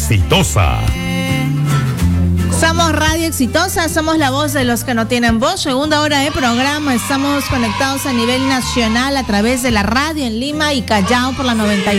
Exitosa. Somos Radio Exitosa, somos la voz de los que no tienen voz. Segunda hora de programa, estamos conectados a nivel nacional a través de la radio en Lima y Callao por la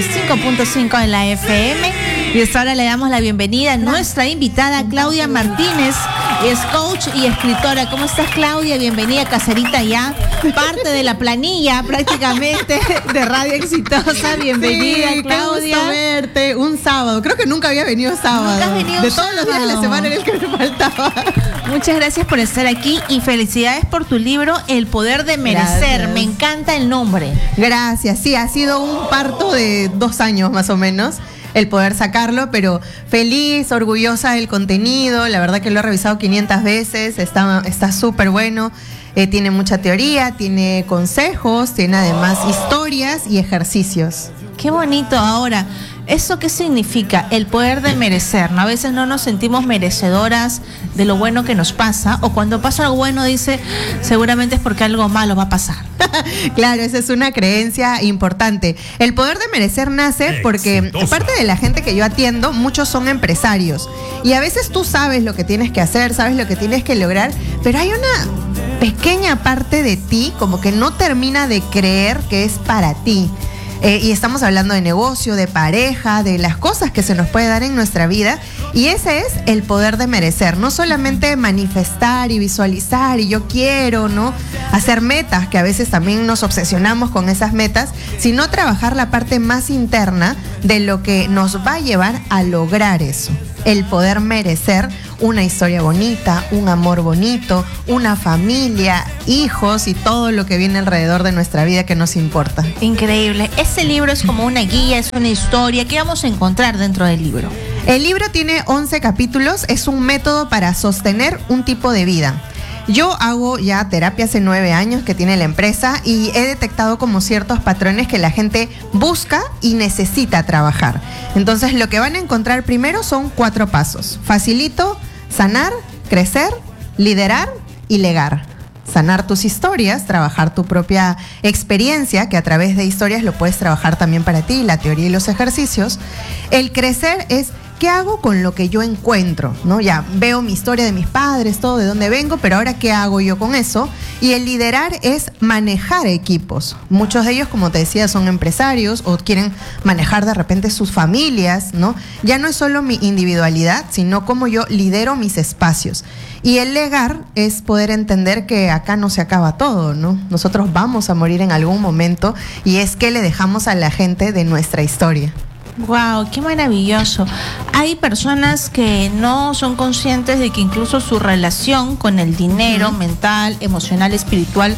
95.5 en la FM. Y hasta ahora le damos la bienvenida a nuestra invitada Claudia Martínez, es coach y escritora. ¿Cómo estás, Claudia? Bienvenida, caserita ya, parte de la planilla prácticamente de Radio Exitosa. Bienvenida, sí, Claudia. Qué gusto verte un sábado. Creo que nunca había venido sábado. Nunca has venido de todos los días de la semana en el que me faltaba. Muchas gracias por estar aquí y felicidades por tu libro El Poder de Merecer. Gracias. Me encanta el nombre. Gracias, sí, ha sido un parto de 2 años más o menos el poder sacarlo, pero feliz, orgullosa del contenido. La verdad que lo he revisado 500 veces, está súper bueno. Tiene mucha teoría, tiene consejos, tiene además historias y ejercicios. Qué bonito. Ahora, ¿eso qué significa? El poder de merecer, ¿no? A veces no nos sentimos merecedoras de lo bueno que nos pasa, o cuando pasa algo bueno dice, seguramente es porque algo malo va a pasar. Claro, esa es una creencia importante. El poder de merecer nace porque parte de la gente que yo atiendo, muchos son empresarios. Y a veces tú sabes lo que tienes que hacer, sabes lo que tienes que lograr, pero hay una pequeña parte de ti como que no termina de creer que es para ti. Y estamos hablando de negocio, de pareja, de las cosas que se nos puede dar en nuestra vida. Y ese es el poder de merecer. No solamente manifestar y visualizar y yo quiero, ¿no? Hacer metas, que a veces también nos obsesionamos con esas metas, sino trabajar la parte más interna de lo que nos va a llevar a lograr eso. El poder merecer una historia bonita, un amor bonito, una familia, hijos y todo lo que viene alrededor de nuestra vida que nos importa. Increíble. Este libro es como una guía, es una historia. ¿Qué vamos a encontrar dentro del libro? El libro tiene 11 capítulos, es un método para sostener un tipo de vida. Yo hago ya terapia hace 9 años que tiene la empresa y he detectado como ciertos patrones que la gente busca y necesita trabajar. Entonces lo que van a encontrar primero son 4 pasos. Facilito, sanar, crecer, liderar y legar. Sanar tus historias, trabajar tu propia experiencia, que a través de historias lo puedes trabajar también para ti, la teoría y los ejercicios. El crecer es ¿qué hago con lo que yo encuentro? ¿No? Ya veo mi historia de mis padres, todo de dónde vengo, pero ahora ¿qué hago yo con eso? Y el liderar es manejar equipos. Muchos de ellos, como te decía, son empresarios o quieren manejar de repente sus familias, ¿no? Ya no es solo mi individualidad, sino cómo yo lidero mis espacios. Y el legar es poder entender que acá no se acaba todo, ¿no? Nosotros vamos a morir en algún momento y es que le dejamos a la gente de nuestra historia. Wow, qué maravilloso. Hay personas que no son conscientes de que incluso su relación con el dinero, mental, emocional, espiritual,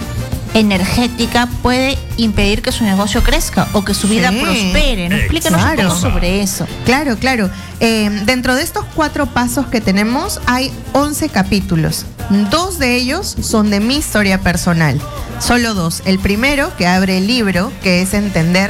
energética, puede impedir que su negocio crezca o que su vida prospere. ¿No? Explícanos un poco sobre eso. Claro. Dentro de estos 4 pasos que tenemos hay 11 capítulos. 2 de ellos son de mi historia personal. Solo 2. El primero, que abre el libro, que es entender.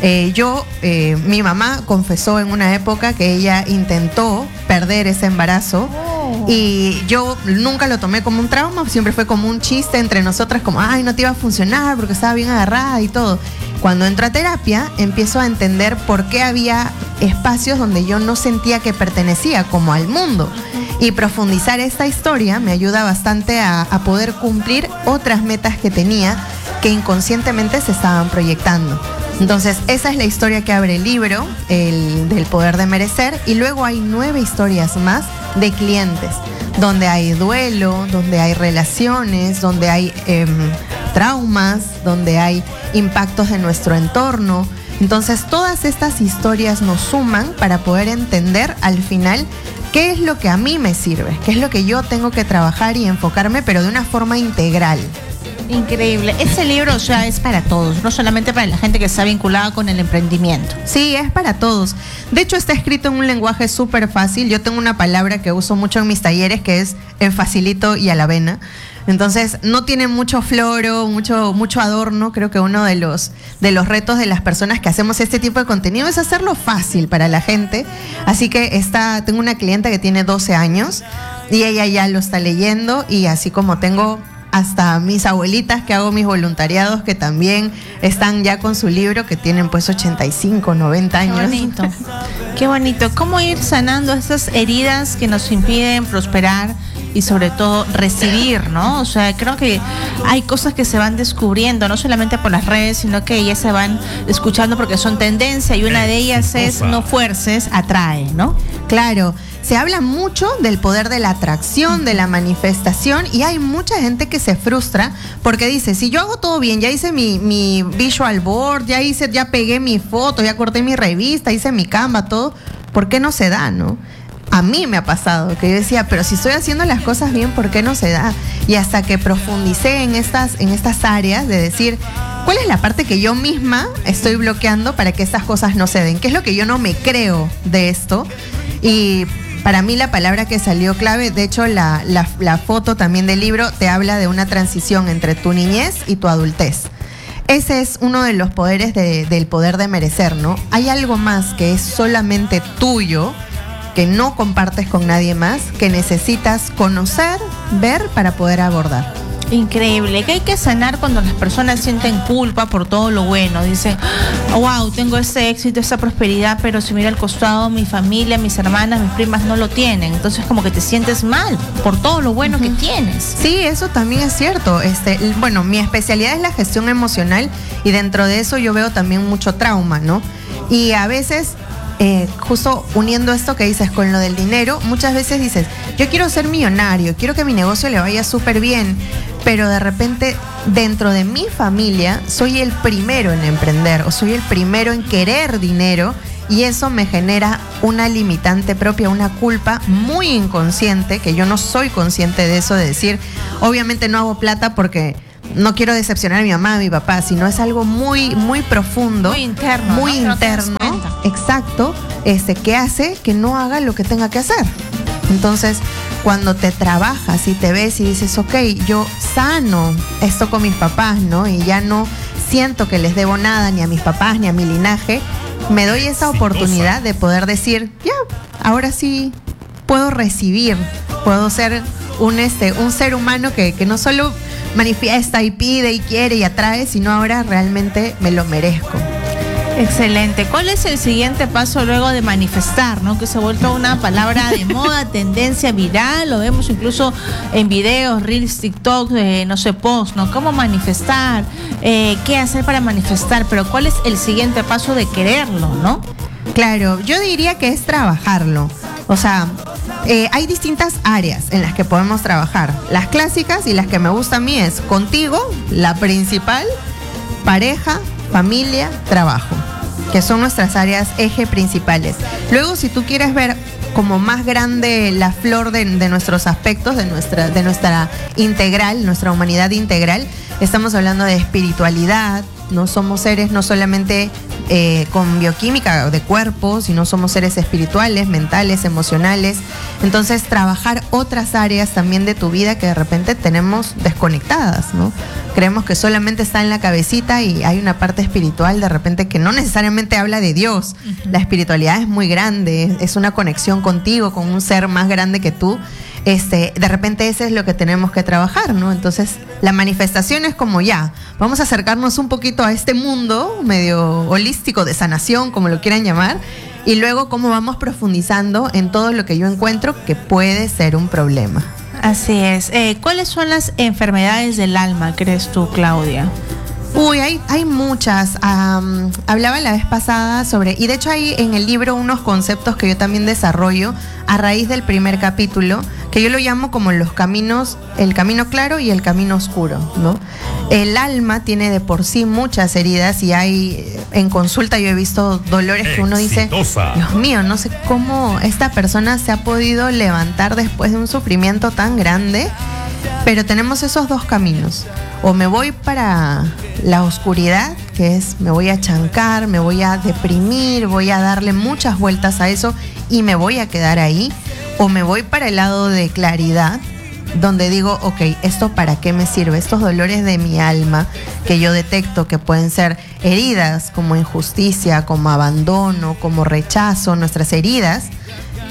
Mi mamá confesó en una época que ella intentó perder ese embarazo y yo nunca lo tomé como un trauma, siempre fue como un chiste entre nosotras, como ay, no te iba a funcionar porque estaba bien agarrada y todo. Cuando entro a terapia empiezo a entender por qué había espacios donde yo no sentía que pertenecía como al mundo, y profundizar esta historia me ayuda bastante a poder cumplir otras metas que tenía que inconscientemente se estaban proyectando. Entonces, esa es la historia que abre el libro, el del poder de merecer, y luego hay 9 historias más de clientes, donde hay duelo, donde hay relaciones, donde hay traumas, donde hay impactos de nuestro entorno. Entonces, todas estas historias nos suman para poder entender al final qué es lo que a mí me sirve, qué es lo que yo tengo que trabajar y enfocarme, pero de una forma integral. Increíble. Ese libro, o sea, es para todos, no solamente para la gente que está vinculada con el emprendimiento. Sí, es para todos. De hecho, está escrito en un lenguaje súper fácil. Yo tengo una palabra que uso mucho en mis talleres que es en facilito y a la vena. Entonces, no tiene mucho floro, mucho adorno. Creo que uno de los retos de las personas que hacemos este tipo de contenido es hacerlo fácil para la gente. Así que tengo una clienta que tiene 12 años y ella ya lo está leyendo, y así como tengo hasta mis abuelitas que hago mis voluntariados, que también están ya con su libro, que tienen pues 85, 90 años. Qué bonito, qué bonito. ¿Cómo ir sanando esas heridas que nos impiden prosperar y sobre todo recibir, ¿no? O sea, creo que hay cosas que se van descubriendo, no solamente por las redes, sino que ya se van escuchando porque son tendencia, y una de ellas es no fuerces, atrae, ¿no? Claro, se habla mucho del poder de la atracción, de la manifestación, y hay mucha gente que se frustra porque dice, si yo hago todo bien, ya hice mi visual board, ya pegué mi foto, ya corté mi revista, hice mi Canva, todo, ¿por qué no se da, no? A mí me ha pasado que yo decía, pero si estoy haciendo las cosas bien, ¿por qué no se da? Y hasta que profundicé en estas áreas de decir, ¿cuál es la parte que yo misma estoy bloqueando para que estas cosas no se den? ¿Qué es lo que yo no me creo de esto? Y para mí la palabra que salió clave, de hecho la foto también del libro te habla de una transición entre tu niñez y tu adultez. Ese es uno de los poderes del poder de merecer, ¿no? Hay algo más que es solamente tuyo, que no compartes con nadie más, que necesitas conocer, ver para poder abordar. Increíble, que hay que sanar cuando las personas sienten culpa por todo lo bueno. Dicen, wow, tengo ese éxito, esa prosperidad, pero si miro al costado, mi familia, mis hermanas, mis primas no lo tienen. Entonces como que te sientes mal por todo lo bueno que tienes. Sí, eso también es cierto. Bueno, mi especialidad es la gestión emocional, y dentro de eso yo veo también mucho trauma, ¿no? Y a veces, justo uniendo esto que dices con lo del dinero, muchas veces dices, yo quiero ser millonario, quiero que mi negocio le vaya súper bien, pero de repente dentro de mi familia soy el primero en emprender, o soy el primero en querer dinero, y eso me genera una limitante propia, una culpa muy inconsciente, que yo no soy consciente de eso, de decir, obviamente no hago plata porque no quiero decepcionar a mi mamá, a mi papá, sino es algo muy, muy profundo, muy interno, muy ¿no? interno, exacto, que hace que no haga lo que tenga que hacer. Entonces, cuando te trabajas y te ves y dices, ok, yo sano esto con mis papás, ¿no? Y ya no siento que les debo nada ni a mis papás ni a mi linaje, me doy esa oportunidad de poder decir, ya, ahora sí puedo recibir, puedo ser un ser humano que no solo manifiesta y pide y quiere y atrae, sino ahora realmente me lo merezco. Excelente. ¿Cuál es el siguiente paso luego de manifestar, ¿no? Que se ha vuelto una palabra de moda, tendencia viral, lo vemos incluso en videos, reels, TikTok, no sé, post, ¿no? ¿Cómo manifestar? ¿Qué hacer para manifestar? Pero ¿cuál es el siguiente paso de quererlo, no? Claro, yo diría que es trabajarlo. O sea, hay distintas áreas en las que podemos trabajar. Las clásicas y las que me gustan a mí es contigo, la principal, pareja, familia, trabajo, que son nuestras áreas eje principales. Luego, si tú quieres ver como más grande la flor de nuestros aspectos, de nuestra integral, nuestra humanidad integral, estamos hablando de espiritualidad. No somos seres no solamente con bioquímica de cuerpo, sino somos seres espirituales, mentales, emocionales. Entonces, trabajar otras áreas también de tu vida que de repente tenemos desconectadas, ¿no? Creemos que solamente está en la cabecita, y hay una parte espiritual de repente que no necesariamente habla de Dios. La espiritualidad es muy grande, es una conexión contigo, con un ser más grande que tú. De repente ese es lo que tenemos que trabajar, ¿no? Entonces, la manifestación es como ya, vamos a acercarnos un poquito a este mundo medio holístico de sanación, como lo quieran llamar, y luego cómo vamos profundizando en todo lo que yo encuentro que puede ser un problema. Así es. ¿Cuáles son las enfermedades del alma, crees tú, Claudia? Uy, hay muchas. Hablaba la vez pasada sobre, y de hecho hay en el libro unos conceptos que yo también desarrollo a raíz del primer capítulo, que yo lo llamo como los caminos, el camino claro y el camino oscuro, ¿no? El alma tiene de por sí muchas heridas, y en consulta yo he visto dolores que uno dice, Dios mío, no sé cómo esta persona se ha podido levantar después de un sufrimiento tan grande. Pero tenemos esos dos caminos. O me voy para la oscuridad, que es me voy a chancar, me voy a deprimir, voy a darle muchas vueltas a eso y me voy a quedar ahí. O me voy para el lado de claridad, donde digo, ok, ¿esto para qué me sirve? Estos dolores de mi alma que yo detecto que pueden ser heridas como injusticia, como abandono, como rechazo, nuestras heridas,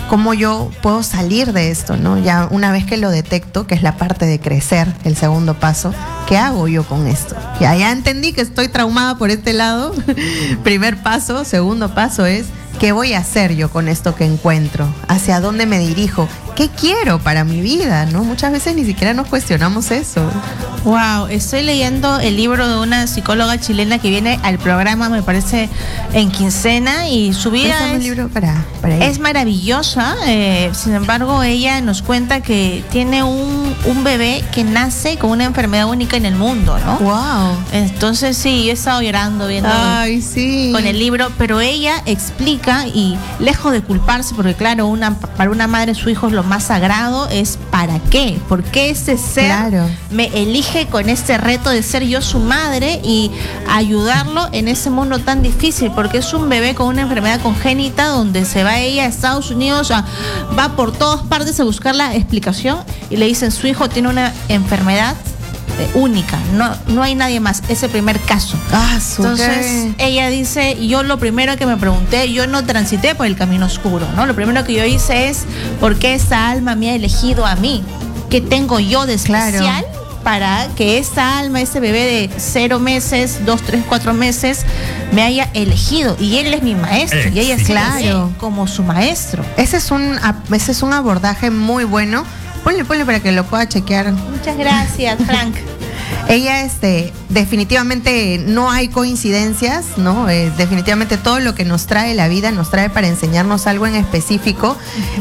cómo yo puedo salir de esto, ¿no? Ya una vez que lo detecto, que es la parte de crecer, el segundo paso, ¿qué hago yo con esto? Ya entendí que estoy traumada por este lado. Primer paso. Segundo paso es, ¿qué voy a hacer yo con esto que encuentro? ¿Hacia dónde me dirijo? ¿Qué quiero para mi vida? ¿No? Muchas veces ni siquiera nos cuestionamos eso. Wow, estoy leyendo el libro de una psicóloga chilena que viene al programa, me parece, en quincena, y su vida es un libro para es maravillosa. Sin embargo, ella nos cuenta que tiene un bebé que nace con una enfermedad única en el mundo, ¿no? Wow. Entonces sí, yo he estado llorando viendo sí. con el libro, pero ella explica, y lejos de culparse, porque claro, para una madre su hijo es lo más sagrado, es ¿para qué? ¿Por qué ese ser me elige con este reto de ser yo su madre y ayudarlo en ese mundo tan difícil? Porque es un bebé con una enfermedad congénita donde se va ella a Estados Unidos, va por todas partes a buscar la explicación y le dicen su hijo tiene una enfermedad única, no hay nadie más, es el primer caso. Entonces ella dice, yo lo primero que me pregunté, yo no transité por el camino oscuro, ¿no? Lo primero que yo hice es, ¿por qué esta alma me ha elegido a mí? ¿Qué tengo yo de especial para que esta alma, ese bebé de 0 meses, 2, 3, 4 meses, me haya elegido? Y él es mi maestro, y ella es como su maestro. Ese es un abordaje muy bueno. Ponle para que lo pueda chequear. Muchas gracias, Frank. Ella, definitivamente no hay coincidencias, ¿no? Definitivamente todo lo que nos trae la vida nos trae para enseñarnos algo en específico.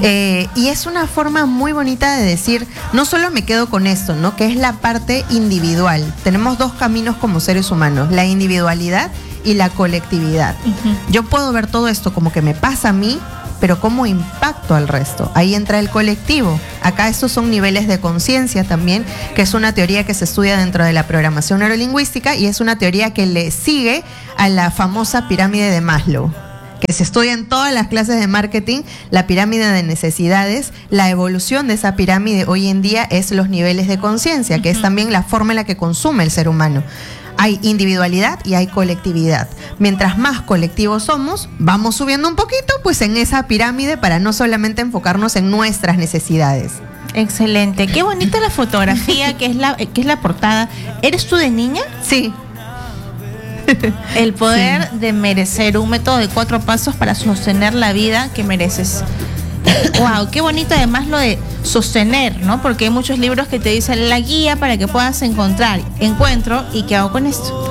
Y es una forma muy bonita de decir, no solo me quedo con esto, ¿no? Que es la parte individual. Tenemos 2 caminos como seres humanos, la individualidad y la colectividad. Yo puedo ver todo esto como que me pasa a mí, pero ¿cómo impacto al resto? Ahí entra el colectivo. Acá estos son niveles de conciencia también, que es una teoría que se estudia dentro de la programación neurolingüística y es una teoría que le sigue a la famosa pirámide de Maslow, que se estudia en todas las clases de marketing, la pirámide de necesidades. La evolución de esa pirámide hoy en día es los niveles de conciencia, que es también la forma en la que consume el ser humano. Hay individualidad y hay colectividad. Mientras más colectivos somos, vamos subiendo un poquito pues en esa pirámide para no solamente enfocarnos en nuestras necesidades. Excelente. Qué bonita la fotografía que es la portada. ¿Eres tú de niña? Sí. El poder de merecer, un método de 4 pasos para sostener la vida que mereces. Wow, qué bonito además lo de sostener, ¿no? Porque hay muchos libros que te dicen la guía para que puedas encuentro, ¿y qué hago con esto?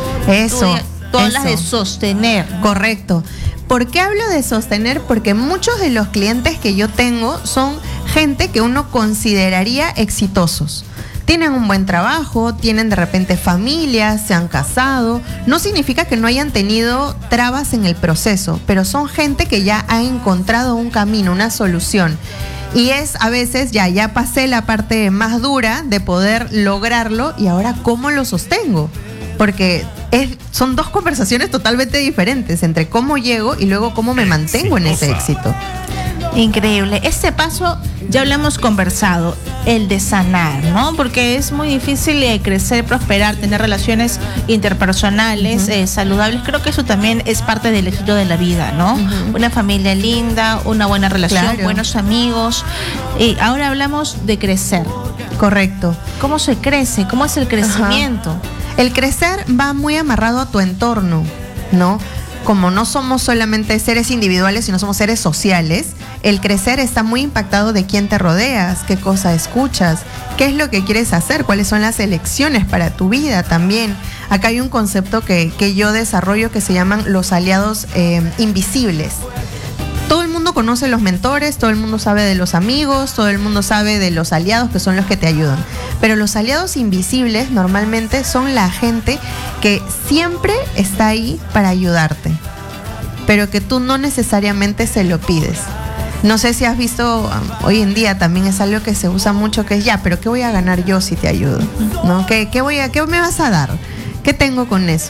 Tú hablas de sostener, ¿no? Correcto. ¿Por qué hablo de sostener? Porque muchos de los clientes que yo tengo son gente que uno consideraría exitosos. Tienen un buen trabajo, tienen de repente familias, se han casado. No significa que no hayan tenido trabas en el proceso, pero son gente que ya ha encontrado un camino, una solución. Y es a veces, ya pasé la parte más dura de poder lograrlo y ahora ¿cómo lo sostengo? Porque son 2 conversaciones totalmente diferentes entre cómo llego y luego cómo me mantengo en ese éxito. Increíble. Este paso ya lo hemos conversado, el de sanar, ¿no? Porque es muy difícil crecer, prosperar, tener relaciones interpersonales saludables. Creo que eso también es parte del éxito de la vida, ¿no? Una familia linda, una buena relación, buenos amigos. Y ahora hablamos de crecer. Correcto. ¿Cómo se crece? ¿Cómo es el crecimiento? El crecer va muy amarrado a tu entorno, ¿no? Como no somos solamente seres individuales, sino somos seres sociales, el crecer está muy impactado de quién te rodeas, qué cosa escuchas, qué es lo que quieres hacer, cuáles son las elecciones para tu vida también. Acá hay un concepto que yo desarrollo que se llaman los aliados invisibles. Todo el mundo conoce los mentores, todo el mundo sabe de los amigos, todo el mundo sabe de los aliados que son los que te ayudan. Pero los aliados invisibles normalmente son la gente que siempre está ahí para ayudarte, pero que tú no necesariamente se lo pides. No sé si has visto, hoy en día también es algo que se usa mucho, que es pero ¿qué voy a ganar yo si te ayudo? ¿No? ¿Qué me vas a dar? ¿Qué tengo con eso?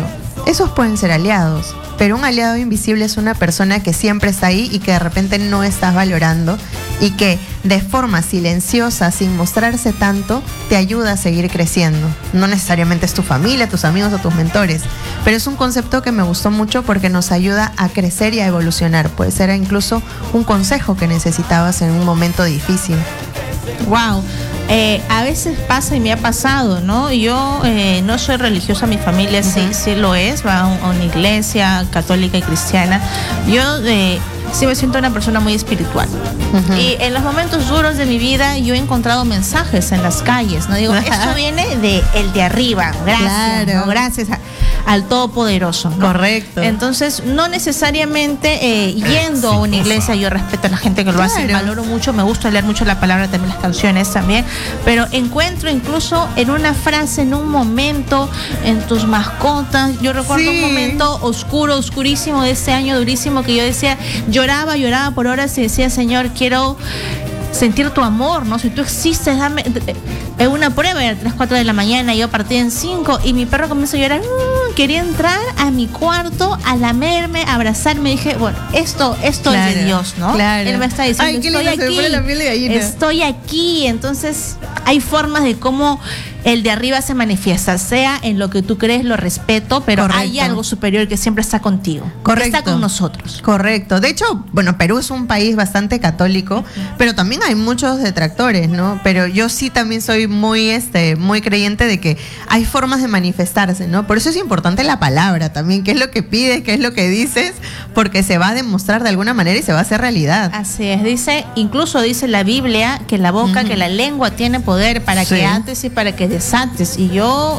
esos pueden ser aliados. Pero un aliado invisible es una persona que siempre está ahí y que de repente no estás valorando y que de forma silenciosa, sin mostrarse tanto, te ayuda a seguir creciendo. No necesariamente es tu familia, tus amigos o tus mentores, pero es un concepto que me gustó mucho porque nos ayuda a crecer y a evolucionar. Puede ser incluso un consejo que necesitabas en un momento difícil. Wow. A veces pasa y me ha pasado, ¿no? Yo no soy religiosa, mi familia sí lo es, va a una iglesia católica y cristiana. Yo sí me siento una persona muy espiritual. Y en los momentos duros de mi vida yo he encontrado mensajes en las calles, ¿no? Digo, esto viene de el de arriba, gracias, claro. ¿no? Gracias al Todopoderoso, ¿no? Correcto. Entonces, no necesariamente yendo a una iglesia, yo respeto a la gente que lo hace, valoro mucho, me gusta leer mucho la palabra, también las canciones también, pero encuentro incluso en una frase, en un momento, en tus mascotas. Yo recuerdo un momento oscuro, oscurísimo de ese año durísimo que yo decía, lloraba por horas y decía, Señor, quiero sentir tu amor, ¿no? Si tú existes, dame una prueba. Era 3, 4 de la mañana, yo partí en 5 y mi perro comenzó a llorar. Quería entrar a mi cuarto, a lamerme, a abrazarme. Dije, bueno, esto es de Dios, ¿no? Claro. Él me está diciendo, ay, qué estoy lindo, se me pone la piel de gallina. Estoy aquí. Entonces, hay formas de cómo el de arriba se manifiesta, sea en lo que tú crees, lo respeto, pero correcto. Hay algo superior que siempre está contigo, correcto. Que está con nosotros. Correcto. De hecho, bueno, Perú es un país bastante católico, pero también hay muchos detractores, ¿no? Pero yo sí también soy muy creyente de que hay formas de manifestarse, ¿no? Por eso es importante la palabra también, qué es lo que pides, qué es lo que dices, porque se va a demostrar de alguna manera y se va a hacer realidad. Así es, incluso dice la Biblia que la boca, que la lengua tiene poder para que ates y para que desates. Y yo,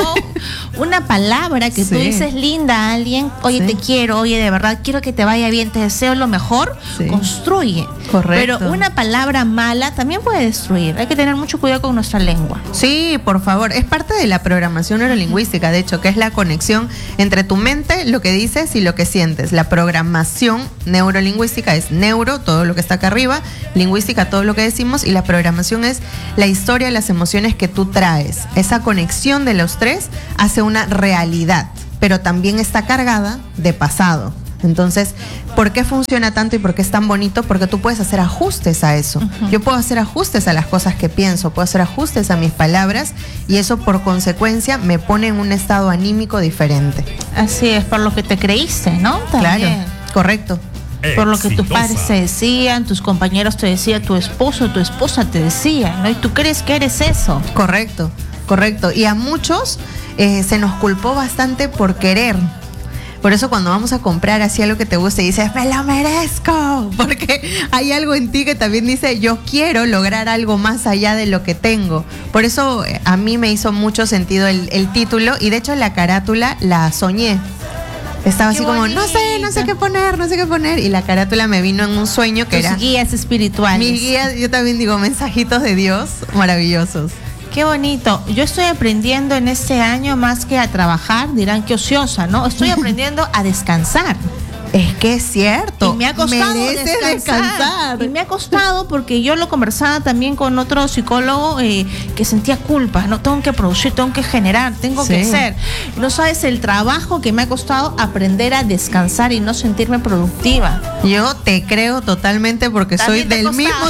una palabra que tú dices linda a alguien, oye, te quiero, oye, de verdad, quiero que te vaya bien, te deseo lo mejor, construye. Correcto. Pero una palabra mala también puede destruir. Hay que tener mucho cuidado con nuestra lengua. Sí, por favor. Es parte de la programación neurolingüística, de hecho, que es la conexión entre tu mente, lo que dices y lo que sientes. La programación neurolingüística es neuro, todo lo que está acá arriba, lingüística, todo lo que decimos, y la programación es la historia, las emociones que tú traes. Esa conexión de los tres hace una realidad, pero también está cargada de pasado. Entonces, ¿por qué funciona tanto y por qué es tan bonito? Porque tú puedes hacer ajustes a eso. Yo puedo hacer ajustes a las cosas que pienso, puedo hacer ajustes a mis palabras y eso por consecuencia me pone en un estado anímico diferente. Así es, por lo que te creíste, ¿no? También. Claro, correcto. Por lo que tus padres te decían, tus compañeros te decían, tu esposo, tu esposa te decía, ¿no? Y tú crees que eres eso. Correcto. Y a muchos se nos culpó bastante por querer. Por eso cuando vamos a comprar así algo que te guste y dices, me lo merezco, porque hay algo en ti que también dice, yo quiero lograr algo más allá de lo que tengo. Por eso a mí me hizo mucho sentido el título y de hecho la carátula la soñé. Estaba así como, no sé qué poner. Y la carátula me vino en un sueño que era guías espirituales. Mis guías, yo también digo, mensajitos de Dios maravillosos. Qué bonito. Yo estoy aprendiendo en este año más que a trabajar, dirán que ociosa, ¿no? Estoy aprendiendo a descansar. Es que es cierto. Y me ha costado descansar. Y me ha costado porque yo lo conversaba también con otro psicólogo que sentía culpa, ¿no? Tengo que producir, tengo que generar, tengo que hacer. No sabes el trabajo que me ha costado aprender a descansar y no sentirme productiva. Yo te creo totalmente porque soy del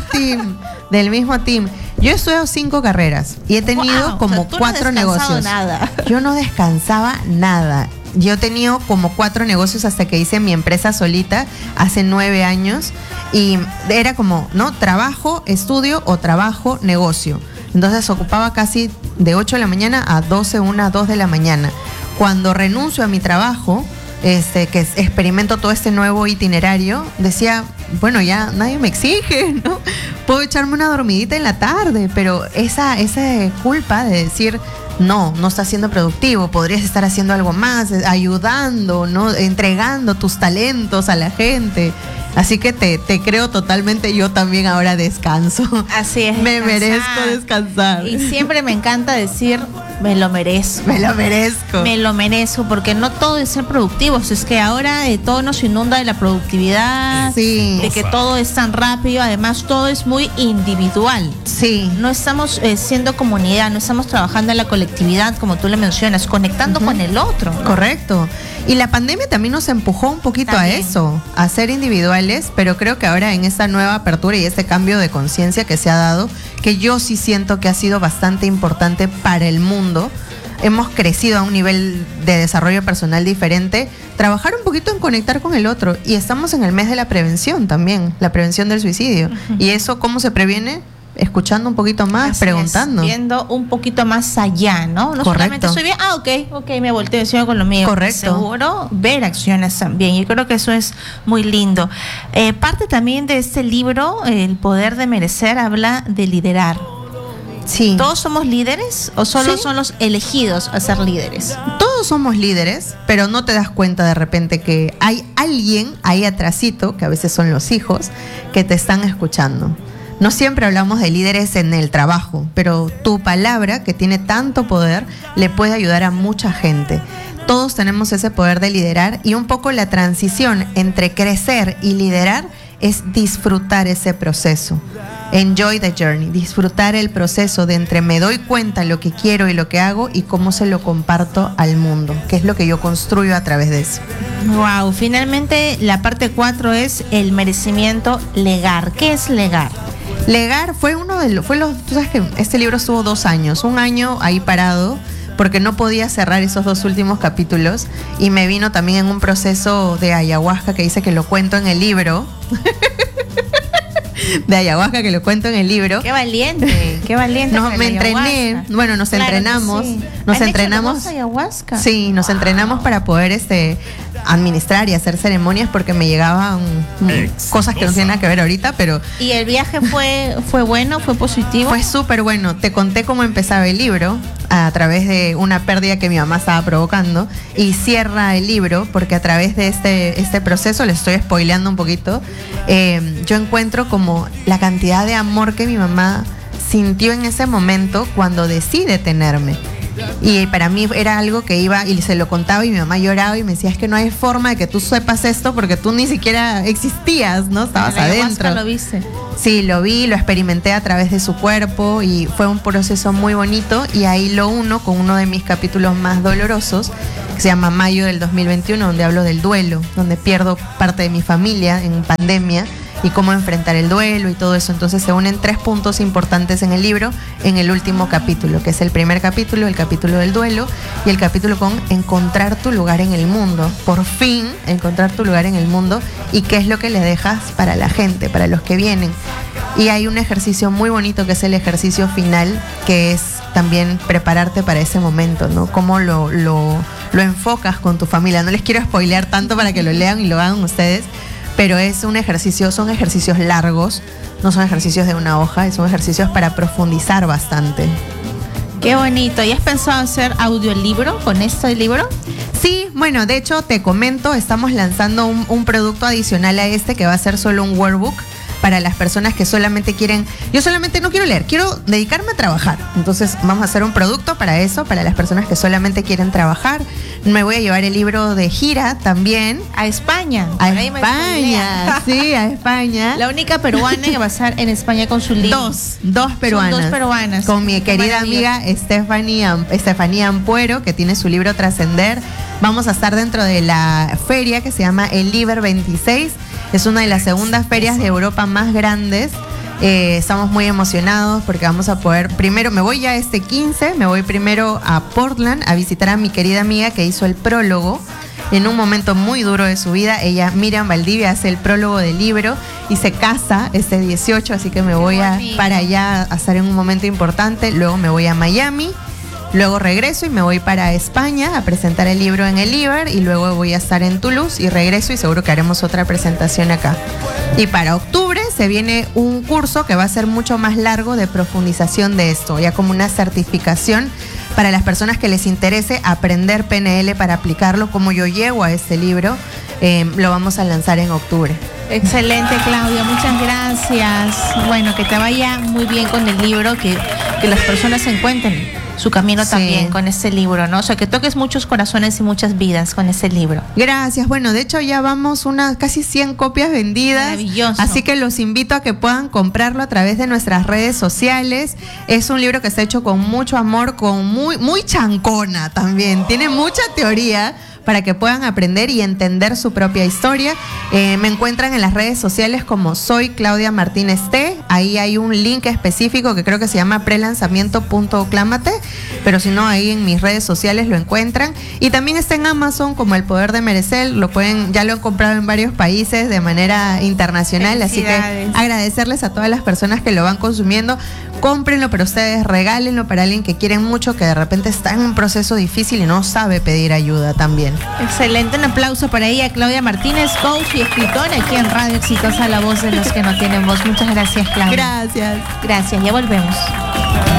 mismo team. Yo he estudiado 5 carreras y he tenido como 4 negocios. Nada. Yo no descansaba nada. Yo he tenido como 4 negocios hasta que hice mi empresa solita hace 9 años y era como, ¿no? Trabajo, estudio o trabajo, negocio. Entonces ocupaba casi de 8 de la mañana a 12, 1, 2 de la mañana. Cuando renuncio a mi trabajo, que experimento todo este nuevo itinerario, decía, bueno, ya nadie me exige, ¿no? Puedo echarme una dormidita en la tarde, pero esa culpa de decir, no estás siendo productivo, podrías estar haciendo algo más, ayudando, ¿no? Entregando tus talentos a la gente. Así que te creo totalmente, yo también ahora descanso. Así es. Me merezco descansar. Y siempre me encanta decir, Me lo merezco. Me lo merezco. Me lo merezco, porque no todo es ser productivos. Es que ahora todo nos inunda de la productividad, sí, de que todo es tan rápido. Además, todo es muy individual. Sí. No estamos siendo comunidad, no estamos trabajando en la colectividad, como tú le mencionas, conectando con el otro, ¿no? Correcto. Y la pandemia también nos empujó un poquito también a eso, a ser individuales, pero creo que ahora en esta nueva apertura y este cambio de conciencia que se ha dado, que yo sí siento que ha sido bastante importante para el mundo, hemos crecido a un nivel de desarrollo personal diferente, trabajar un poquito en conectar con el otro. Y estamos en el mes de la prevención también, la prevención del suicidio. Y eso, ¿cómo se previene? Escuchando un poquito más, así preguntando. Viendo un poquito más allá, ¿no? No correcto. Solamente estoy bien, ok, me volteo y sigo con lo mío. Correcto. Seguro, ver acciones también. Yo creo que eso es muy lindo. Parte también de este libro, El poder de merecer, habla de liderar. Sí. ¿Todos somos líderes o solo son los elegidos a ser líderes? Todos somos líderes, pero no te das cuenta de repente que hay alguien ahí atrásito, que a veces son los hijos, que te están escuchando. No siempre hablamos de líderes en el trabajo, pero tu palabra, que tiene tanto poder, le puede ayudar a mucha gente. Todos tenemos ese poder de liderar, y un poco la transición entre crecer y liderar es disfrutar ese proceso. Enjoy the journey, disfrutar el proceso de entre me doy cuenta lo que quiero y lo que hago y cómo se lo comparto al mundo, que es lo que yo construyo a través de eso. Wow, finalmente la parte 4 es el merecimiento legar. ¿Qué es legar? Legar fue tú sabes que este libro estuvo 2 años, un año ahí parado, porque no podía cerrar esos 2 últimos capítulos, y me vino también en un proceso de ayahuasca que dice que lo cuento en el libro. De ayahuasca que lo cuento en el libro. Qué valiente, qué valiente. No, me entrené, bueno, nos entrenamos. Sí. Nos entrenamos. Ayahuasca? Sí, nos entrenamos para poder administrar y hacer ceremonias, porque me llegaban cosas que no tienen nada que ver ahorita, pero... ¿Y el viaje fue bueno, fue positivo? Fue súper bueno. Te conté cómo empezaba el libro, a través de una pérdida que mi mamá estaba provocando, y cierra el libro porque a través de este proceso, le estoy spoileando un poquito, yo encuentro como la cantidad de amor que mi mamá sintió en ese momento cuando decide tenerme. Y para mí era algo que iba y se lo contaba, y mi mamá lloraba y me decía, es que no hay forma de que tú sepas esto porque tú ni siquiera existías, ¿no? Estabas adentro. ¿Lo viste? Sí, lo vi, lo experimenté a través de su cuerpo, y fue un proceso muy bonito, y ahí lo uno con uno de mis capítulos más dolorosos, que se llama Mayo del 2021, donde hablo del duelo, donde pierdo parte de mi familia en pandemia y cómo enfrentar el duelo y todo eso. Entonces se unen 3 puntos importantes en el libro, en el último capítulo, que es el primer capítulo, el capítulo del duelo, y el capítulo con encontrar tu lugar en el mundo. Por fin, encontrar tu lugar en el mundo, y qué es lo que le dejas para la gente, para los que vienen. Y hay un ejercicio muy bonito que es el ejercicio final, que es también prepararte para ese momento, ¿no? Cómo lo enfocas con tu familia. No les quiero spoilear tanto para que lo lean y lo hagan ustedes, pero es un ejercicio, son ejercicios largos, no son ejercicios de una hoja, son ejercicios para profundizar bastante. Qué bonito. ¿Y has pensado hacer audiolibro con este libro? Sí, bueno, de hecho te comento, estamos lanzando un producto adicional a este, que va a ser solo un workbook para las personas que solamente quieren, yo solamente no quiero leer, quiero dedicarme a trabajar. Entonces vamos a hacer un producto para eso, para las personas que solamente quieren trabajar. Me voy a llevar el libro de gira también. A España. A España, sí, a España. La única peruana que va a estar en España con su libro. Dos peruanas. Son 2 peruanas. Con mi querida amiga Estefanía Ampuero, que tiene su libro Trascender. Vamos a estar dentro de la feria que se llama El Liber 26. Es una de las segundas ferias de Europa más grandes. Estamos muy emocionados porque vamos a poder, primero me voy ya este 15, me voy primero a Portland a visitar a mi querida amiga que hizo el prólogo en un momento muy duro de su vida. Ella, Miriam Valdivia, hace el prólogo del libro y se casa este 18, así que me voy para allá a estar en un momento importante. Luego me voy a Miami. Luego regreso y me voy para España a presentar el libro en el Liber, y luego voy a estar en Toulouse y regreso, y seguro que haremos otra presentación acá. Y para octubre se viene un curso que va a ser mucho más largo, de profundización de esto, ya como una certificación para las personas que les interese aprender PNL para aplicarlo, como yo llego a este libro. Lo vamos a lanzar en octubre. Excelente, Claudia, muchas gracias. Bueno, que te vaya muy bien con el libro, que las personas encuentren su camino Sí. también con ese libro, ¿no? O sea, que toques muchos corazones y muchas vidas con ese libro. Gracias. Bueno, de hecho ya vamos unas casi 100 copias vendidas. Maravilloso. Así que los invito a que puedan comprarlo a través de nuestras redes sociales. Es un libro que está hecho con mucho amor, con muy chancona también. Tiene mucha teoría para que puedan aprender y entender su propia historia. Me encuentran en las redes sociales como soy Claudia Martínez T. Ahí hay un link específico que creo que se llama prelanzamiento.clámate, pero si no, ahí en mis redes sociales lo encuentran. Y también está en Amazon como El Poder de Merecer. Ya lo han comprado en varios países de manera internacional, así que Felicidades. agradecerles a todas las personas que lo van consumiendo. Cómprenlo, pero ustedes regálenlo para alguien que quieren mucho, que de repente está en un proceso difícil y no sabe pedir ayuda también. Excelente, un aplauso para ella, Claudia Martínez, coach y escritora aquí en Radio Exitosa, la voz de los que no tienen voz. Muchas gracias, Claudia. Gracias. Gracias, ya volvemos.